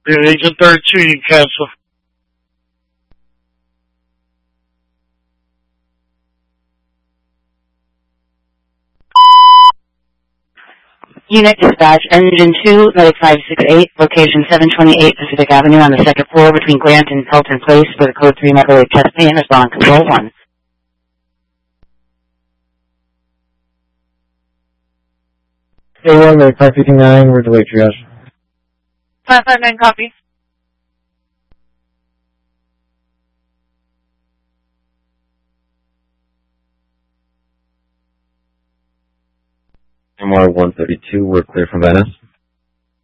Agent 32, you can cancel. Unit dispatch, engine 2, medic 568, location 728 Pacific Avenue on the second floor between Grant and Pelton Place for the code 3 microwave test and respond control 1. A1, medic 559, we're delayed triage. 559, copy. MR 132, we're clear from Venice.